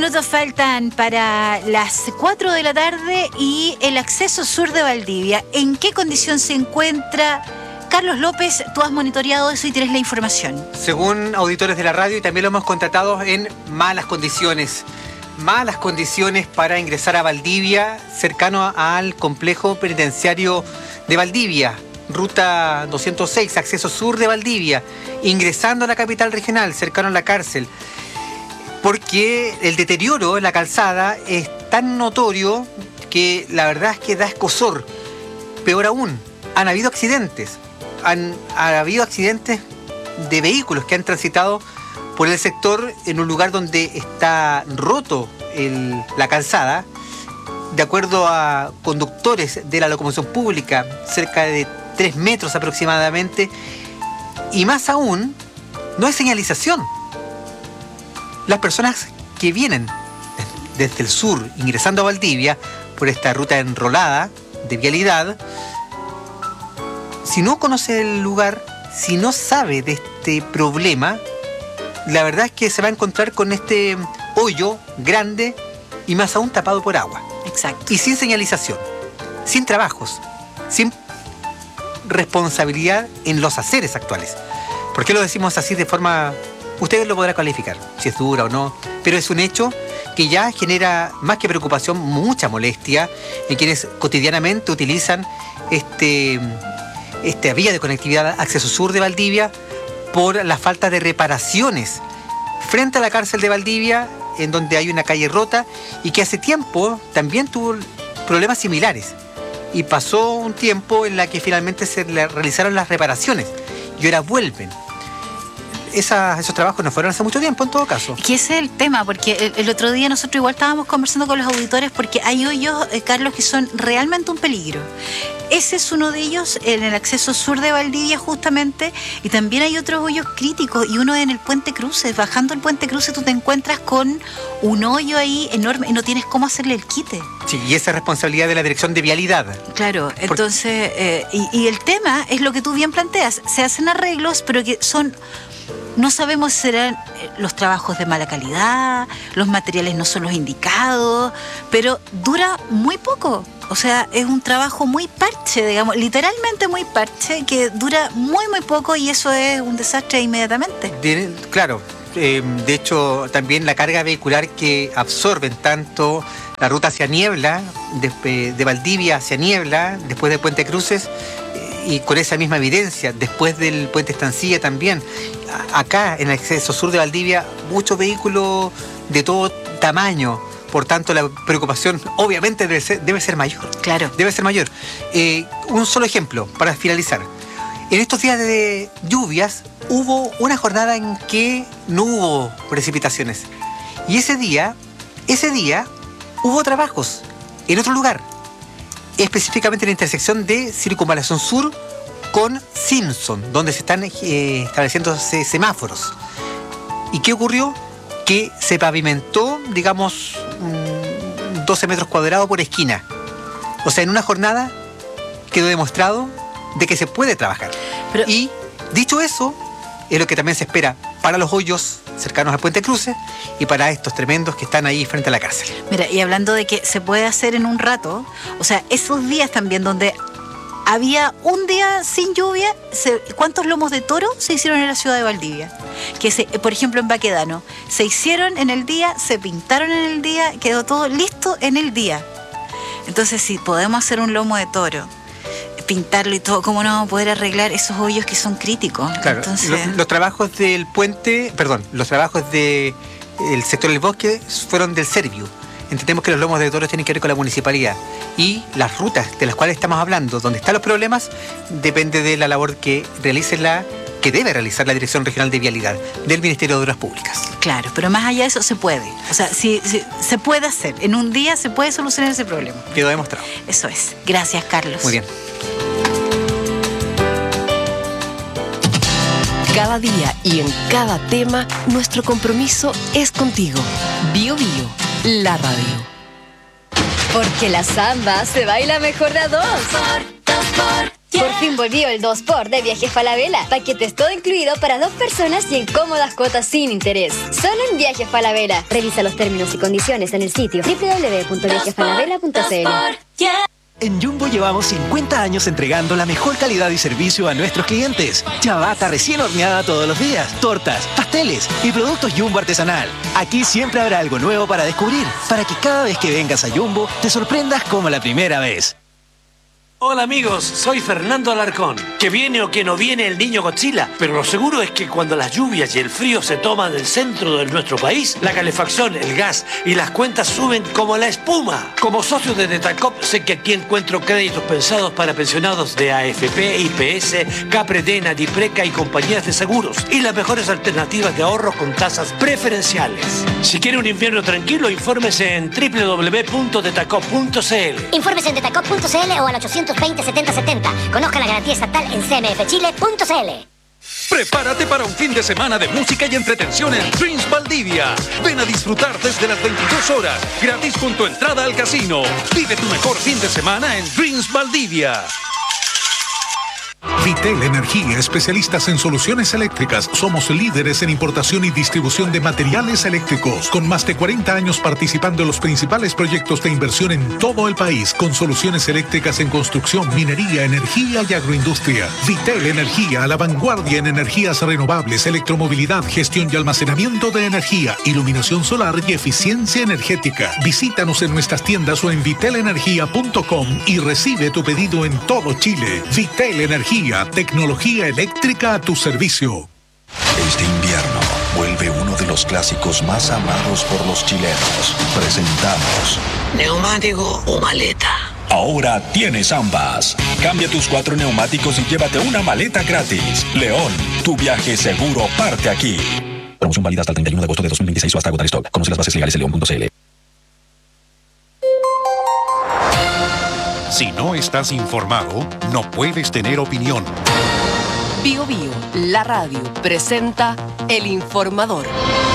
minutos faltan para las 4 de la tarde y el acceso sur de Valdivia. ¿En qué condición se encuentra? Carlos López, tú has monitoreado eso y tienes la información. Según auditores de la radio, y también lo hemos contratado en malas condiciones. Malas condiciones para ingresar a Valdivia, cercano al complejo penitenciario de Valdivia. Ruta 206, acceso sur de Valdivia, ingresando a la capital regional, cercano a la cárcel. Porque el deterioro en la calzada es tan notorio que la verdad es que da escozor. Peor aún, han habido accidentes. Ha habido accidentes de vehículos que han transitado por el sector en un lugar donde está roto la calzada. De acuerdo a conductores de la locomoción pública, cerca de 3 metros aproximadamente. Y más aún, no hay señalización. Las personas que vienen desde el sur, ingresando a Valdivia, por esta ruta enrolada de vialidad, si no conoce el lugar, si no sabe de este problema, la verdad es que se va a encontrar con este hoyo grande y más aún tapado por agua. Exacto. Y sin señalización, sin trabajos, sin responsabilidad en los haceres actuales. ¿Por qué lo decimos así de forma... Usted lo podrá calificar, si es dura o no, pero es un hecho que ya genera, más que preocupación, mucha molestia en quienes cotidianamente utilizan esta vía de conectividad acceso sur de Valdivia por la falta de reparaciones frente a la cárcel de Valdivia, en donde hay una calle rota y que hace tiempo también tuvo problemas similares. Y pasó un tiempo en la que finalmente se le realizaron las reparaciones y ahora vuelven. Esos trabajos no fueron hace mucho tiempo, en todo caso. Que ese es el tema, porque el otro día nosotros igual estábamos conversando con los auditores, porque hay hoyos, Carlos, que son realmente un peligro. Ese es uno de ellos en el acceso sur de Valdivia, justamente, y también hay otros hoyos críticos, y uno en el Puente Cruces. Bajando el Puente Cruces tú te encuentras con un hoyo ahí enorme y no tienes cómo hacerle el quite. Sí, y esa es responsabilidad de la Dirección de Vialidad. Claro, entonces, y el tema es lo que tú bien planteas, se hacen arreglos, pero que son... No sabemos si serán los trabajos de mala calidad, los materiales no son los indicados, pero dura muy poco. O sea, es un trabajo muy parche, digamos, literalmente muy parche, que dura muy, muy poco y eso es un desastre inmediatamente. Claro, de hecho, también la carga vehicular que absorben tanto la ruta hacia Niebla, de Valdivia hacia Niebla, después de Puente Cruces, y con esa misma evidencia, después del Puente Estancilla también. Acá, en el acceso sur de Valdivia, muchos vehículos de todo tamaño. Por tanto, la preocupación obviamente debe ser mayor. Claro. Debe ser mayor. Un solo ejemplo para finalizar. En estos días de lluvias hubo una jornada en que no hubo precipitaciones. Y ese día hubo trabajos en otro lugar. Específicamente en la intersección de Circunvalación Sur con Simpson, donde se están estableciendo semáforos. ¿Y qué ocurrió? Que se pavimentó, digamos, 12 metros cuadrados por esquina. O sea, en una jornada quedó demostrado de que se puede trabajar. Y dicho eso, es lo que también se espera para los hoyos cercanos al Puente Cruces y para estos tremendos que están ahí frente a la cárcel. Mira, y hablando de que se puede hacer en un rato, o sea, esos días también donde había un día sin lluvia, ¿cuántos lomos de toro se hicieron en la ciudad de Valdivia? Por ejemplo, en Baquedano, se hicieron en el día, se pintaron en el día, quedó todo listo en el día. Entonces, si podemos hacer un lomo de toro, pintarlo y todo, ¿cómo no vamos a poder arreglar esos hoyos que son críticos? Claro, entonces... los trabajos del puente, los trabajos del sector del bosque fueron del Serviu. Entendemos que los lomos de toros tienen que ver con la municipalidad y las rutas de las cuales estamos hablando, donde están los problemas, depende de la labor que debe realizar la Dirección Regional de Vialidad del Ministerio de Obras Públicas. Claro, pero más allá de eso se puede. O sea, si se puede hacer. En un día se puede solucionar ese problema. Quedó demostrado. Eso es. Gracias, Carlos. Muy bien. Cada día y en cada tema, nuestro compromiso es contigo. Bio Bio, la radio. Porque la samba se baila mejor de a dos. Por fin volvió el 2x de Viajes Falabella. Paquetes todo incluido para 2 personas y en cómodas cuotas sin interés. Solo en Viajes Falabella. Revisa los términos y condiciones en el sitio www.viajesfalabella.cl. En Jumbo llevamos 50 años entregando la mejor calidad y servicio a nuestros clientes. Ciabatta recién horneada todos los días, tortas, pasteles y productos Jumbo artesanal. Aquí siempre habrá algo nuevo para descubrir, para que cada vez que vengas a Jumbo te sorprendas como la primera vez. Hola amigos, soy Fernando Alarcón. Que viene o que no viene el niño Godzilla, pero lo seguro es que cuando las lluvias y el frío se toman el centro de nuestro país, la calefacción, el gas y las cuentas suben como la espuma. Como socio de Detacop sé que aquí encuentro créditos pensados para pensionados de AFP, IPS, Capredena, Dipreca y compañías de seguros y las mejores alternativas de ahorro con tasas preferenciales. Si quiere un invierno tranquilo, infórmese en www.detacop.cl. Infórmese en detacop.cl o al 820-7070. Conozca la garantía estatal en cmfchile.cl. Prepárate para un fin de semana de música y entretención en Dreams Valdivia. Ven a disfrutar desde las 22 horas, gratis con tu entrada al casino. Vive tu mejor fin de semana en Dreams Valdivia. Vitel Energía, especialistas en soluciones eléctricas. Somos líderes en importación y distribución de materiales eléctricos, con más de 40 años participando en los principales proyectos de inversión en todo el país, con soluciones eléctricas en construcción, minería, energía y agroindustria. Vitel Energía, a la vanguardia en energías renovables, electromovilidad, gestión y almacenamiento de energía, iluminación solar y eficiencia energética. Visítanos en nuestras tiendas o en vitelenergia.com y recibe tu pedido en todo Chile. Vitel Energía, tecnología eléctrica a tu servicio. Este invierno vuelve uno de los clásicos más amados por los chilenos. Presentamos ¿neumático o maleta? Ahora tienes ambas. Cambia tus 4 neumáticos y llévate una maleta gratis. León, tu viaje seguro parte aquí. Promoción válida hasta el 31 de agosto de 2026 o hasta agotar stock. Conoce las bases legales en león.cl. Si no estás informado, no puedes tener opinión. Bio Bio, la radio, presenta El Informador.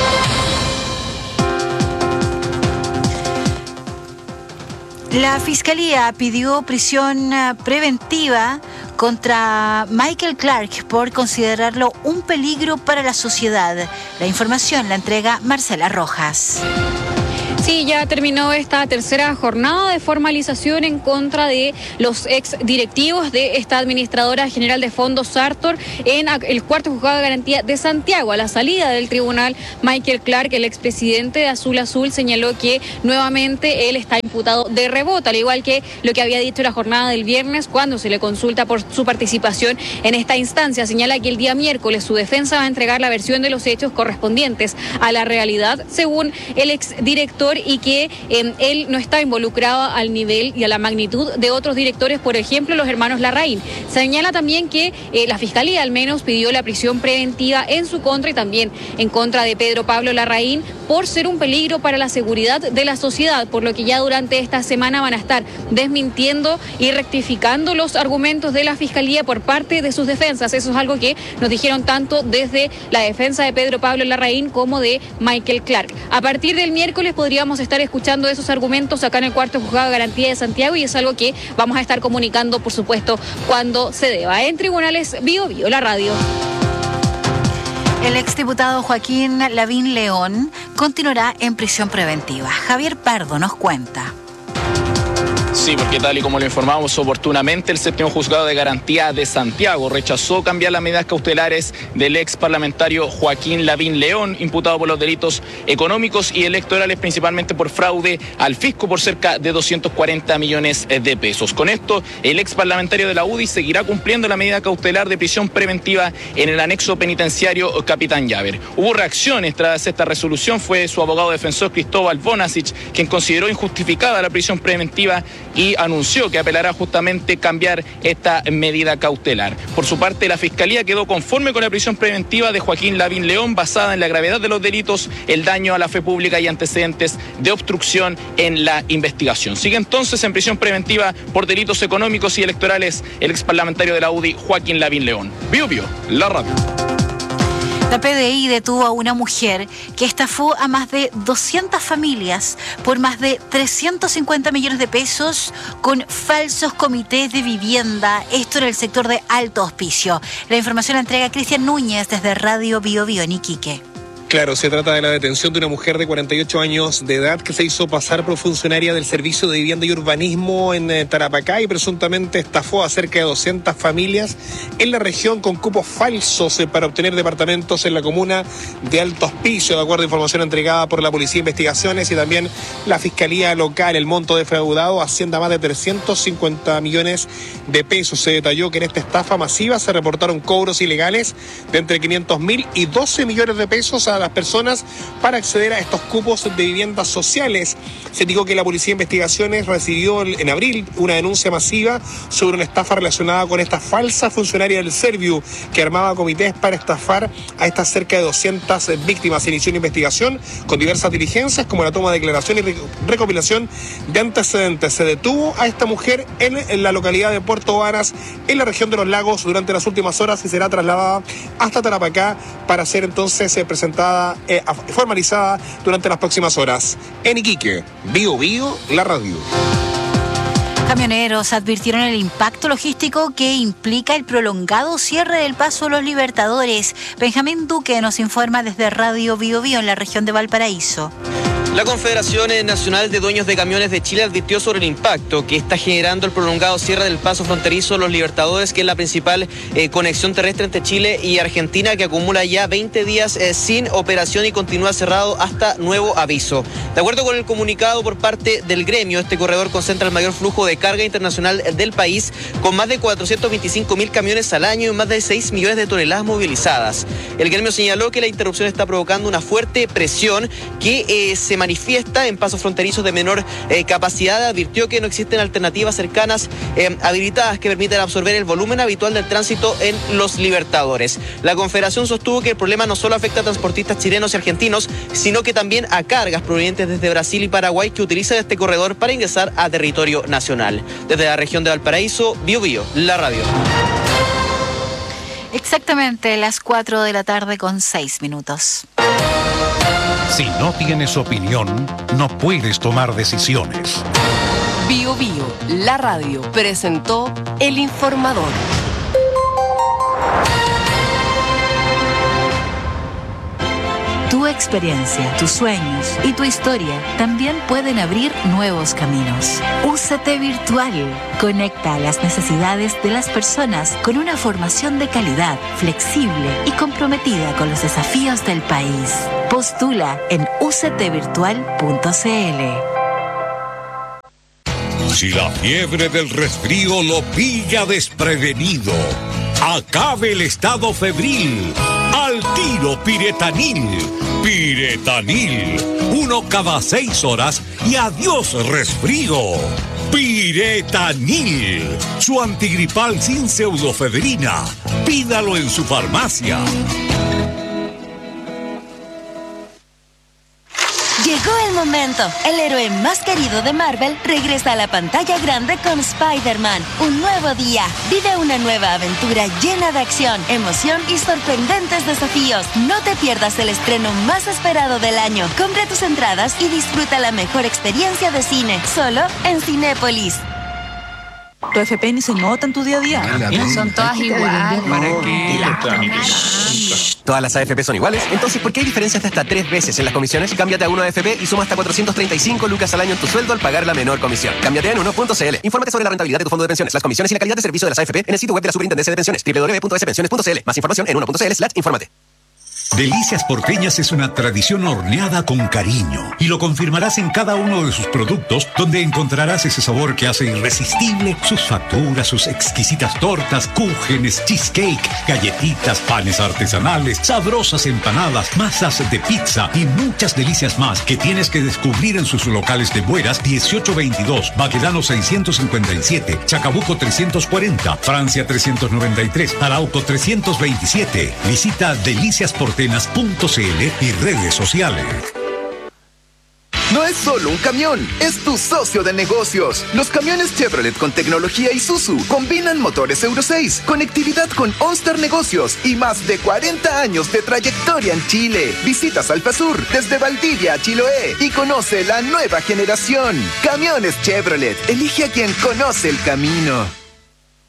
La Fiscalía pidió prisión preventiva contra Michael Clark por considerarlo un peligro para la sociedad. La información la entrega Marcela Rojas. Sí, ya terminó esta tercera jornada de formalización en contra de los exdirectivos de esta administradora general de fondos Sartor en el cuarto juzgado de garantía de Santiago. A la salida del tribunal, Michael Clark, el expresidente de Azul Azul, señaló que nuevamente él está imputado de rebote, al igual que lo que había dicho la jornada del viernes cuando se le consulta por su participación en esta instancia. Señala que el día miércoles su defensa va a entregar la versión de los hechos correspondientes a la realidad, según el exdirector, y que él no está involucrado al nivel y a la magnitud de otros directores, por ejemplo, los hermanos Larraín. Señala también que la Fiscalía al menos pidió la prisión preventiva en su contra y también en contra de Pedro Pablo Larraín por ser un peligro para la seguridad de la sociedad, por lo que ya durante esta semana van a estar desmintiendo y rectificando los argumentos de la Fiscalía por parte de sus defensas. Eso es algo que nos dijeron tanto desde la defensa de Pedro Pablo Larraín como de Michael Clark. A partir del miércoles podríamos estar escuchando esos argumentos acá en el cuarto juzgado de garantía de Santiago y es algo que vamos a estar comunicando, por supuesto, cuando se deba. En Tribunales Bio Bio, la radio. El exdiputado Joaquín Lavín León continuará en prisión preventiva. Javier Pardo nos cuenta. Sí, porque tal y como lo informamos oportunamente, el séptimo juzgado de garantía de Santiago rechazó cambiar las medidas cautelares del ex parlamentario Joaquín Lavín León, imputado por los delitos económicos y electorales, principalmente por fraude al fisco por cerca de 240 millones de pesos. Con esto, el ex parlamentario de la UDI seguirá cumpliendo la medida cautelar de prisión preventiva en el anexo penitenciario Capitán Llaver. Hubo reacciones tras esta resolución. Fue su abogado defensor Cristóbal Bonasic quien consideró injustificada la prisión preventiva y anunció que apelará justamente cambiar esta medida cautelar. Por su parte, la Fiscalía quedó conforme con la prisión preventiva de Joaquín Lavín León, basada en la gravedad de los delitos, el daño a la fe pública y antecedentes de obstrucción en la investigación. Sigue entonces en prisión preventiva por delitos económicos y electorales el exparlamentario de la UDI, Joaquín Lavín León. Bio Bio, la radio. La PDI detuvo a una mujer que estafó a más de 200 familias por más de 350 millones de pesos con falsos comités de vivienda. Esto en el sector de Alto Hospicio. La información la entrega Cristian Núñez desde Radio Bio Bio en Iquique. Claro, se trata de la detención de una mujer de 48 años de edad que se hizo pasar por funcionaria del Servicio de Vivienda y Urbanismo en Tarapacá y presuntamente estafó a cerca de 200 familias en la región con cupos falsos para obtener departamentos en la comuna de Alto Hospicio, de acuerdo a información entregada por la Policía de Investigaciones y también la Fiscalía Local. El monto defraudado asciende a más de 350 millones de pesos. Se detalló que en esta estafa masiva se reportaron cobros ilegales de entre 500.000 y 12 millones de pesos a las personas para acceder a estos cupos de viviendas sociales. Se indicó que la Policía de Investigaciones recibió en abril una denuncia masiva sobre una estafa relacionada con esta falsa funcionaria del Serviu que armaba comités para estafar a estas cerca de 200 víctimas. Se inició una investigación con diversas diligencias como la toma de declaración y recopilación de antecedentes. Se detuvo a esta mujer en la localidad de Puerto Varas, en la región de Los Lagos, durante las últimas horas y será trasladada hasta Tarapacá para ser entonces presentada, formalizada durante las próximas horas. En Iquique, Bio Bio, la radio. Camioneros advirtieron el impacto logístico que implica el prolongado cierre del paso Los Libertadores. Benjamín Duque nos informa desde Radio Bio Bio en la región de Valparaíso. La Confederación Nacional de Dueños de Camiones de Chile advirtió sobre el impacto que está generando el prolongado cierre del paso fronterizo Los Libertadores, que es la principal conexión terrestre entre Chile y Argentina, que acumula ya 20 días sin operación y continúa cerrado hasta nuevo aviso. De acuerdo con el comunicado por parte del gremio, este corredor concentra el mayor flujo de carga internacional del país, con más de 425.000 camiones al año y más de 6 millones de toneladas movilizadas. El gremio señaló que la interrupción está provocando una fuerte presión que se manifiesta en pasos fronterizos de menor capacidad. Advirtió que no existen alternativas cercanas habilitadas que permitan absorber el volumen habitual del tránsito en Los Libertadores. La Confederación sostuvo que el problema no solo afecta a transportistas chilenos y argentinos, sino que también a cargas provenientes desde Brasil y Paraguay que utilizan este corredor para ingresar a territorio nacional. Desde la región de Valparaíso, Bio Bio, la radio. Exactamente las 4 de la tarde con 6 minutos. Si no tienes opinión, no puedes tomar decisiones. Bio Bio, la radio, presentó El Informador. Tu experiencia, tus sueños y tu historia también pueden abrir nuevos caminos. UCT Virtual conecta las necesidades de las personas con una formación de calidad, flexible y comprometida con los desafíos del país. Postula en uctvirtual.cl. Si la fiebre del resfrío lo pilla desprevenido, acabe el estado febril. Al tiro Piretanil. Piretanil. 1 cada 6 horas y adiós resfrío. Piretanil. Su antigripal sin pseudofebrina. Pídalo en su farmacia. Llegó el momento. El héroe más querido de Marvel regresa a la pantalla grande con Spider-Man. Un nuevo día. Vive una nueva aventura llena de acción, emoción y sorprendentes desafíos. No te pierdas el estreno más esperado del año. Compra tus entradas y disfruta la mejor experiencia de cine. Solo en Cinépolis. Tu FP ni se nota en tu día a día. Son todas iguales. ¿Para qué? ¿Todas las AFP son iguales? Entonces, ¿por qué hay diferencias de hasta 3 veces en las comisiones? Cámbiate a 1AFP y suma hasta 435 lucas al año en tu sueldo al pagar la menor comisión. Cámbiate en 1.cl. Infórmate sobre la rentabilidad de tu fondo de pensiones, las comisiones y la calidad de servicio de las AFP en el sitio web de la Superintendencia de Pensiones, www.spensiones.cl. Más información en 1.cl/infórmate. Delicias Porteñas es una tradición horneada con cariño y lo confirmarás en cada uno de sus productos, donde encontrarás ese sabor que hace irresistible sus facturas, sus exquisitas tortas, cúgenes, cheesecake, galletitas, panes artesanales, sabrosas empanadas, masas de pizza y muchas delicias más que tienes que descubrir en sus locales de Bueras 1822, Baquedano 657, Chacabuco 340, Francia 393, Arauco 327. Visita deliciasportenas.cl y redes sociales. no es solo un camión, es tu socio de negocios. Los camiones Chevrolet con tecnología Isuzu combinan motores Euro 6, conectividad con OnStar Negocios y más de 40 años de trayectoria en Chile. Visitas Alfasur desde Valdivia a Chiloé y conoce la nueva generación. Camiones Chevrolet, elige a quien conoce el camino.